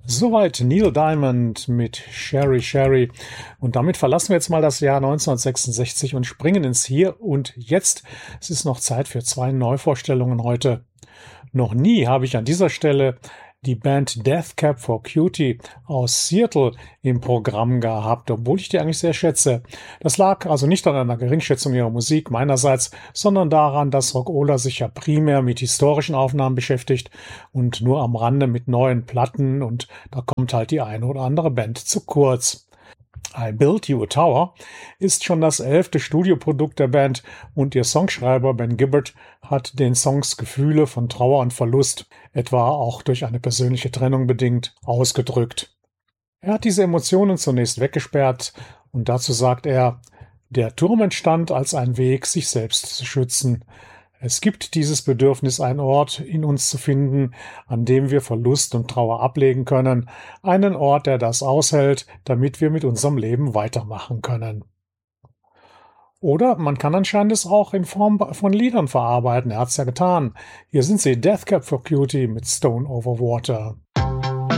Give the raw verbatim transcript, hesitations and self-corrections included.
Soweit Neil Diamond mit Sherry Sherry. Und damit verlassen wir jetzt mal das Jahr neunzehnhundertsechsundsechzig und springen ins Hier und Jetzt. Es ist noch Zeit für zwei Neuvorstellungen heute. Noch nie habe ich an dieser Stelle die Band Death Cab for Cutie aus Seattle im Programm gehabt, obwohl ich die eigentlich sehr schätze. Das lag also nicht an einer Geringschätzung ihrer Musik meinerseits, sondern daran, dass Rock'n'Roller sich ja primär mit historischen Aufnahmen beschäftigt und nur am Rande mit neuen Platten, und da kommt halt die eine oder andere Band zu kurz. I Built You a Tower ist schon das elfte Studioprodukt der Band und ihr Songschreiber Ben Gibbard hat den Songs Gefühle von Trauer und Verlust, etwa auch durch eine persönliche Trennung bedingt, ausgedrückt. Er hat diese Emotionen zunächst weggesperrt und dazu sagt er: Der Turm entstand als ein Weg, sich selbst zu schützen. Es gibt dieses Bedürfnis, einen Ort in uns zu finden, an dem wir Verlust und Trauer ablegen können, einen Ort, der das aushält, damit wir mit unserem Leben weitermachen können. Oder man kann anscheinend es auch in Form von Liedern verarbeiten, er hat's ja getan. Hier sind sie, Death Cab for Cutie mit Stone Over Water.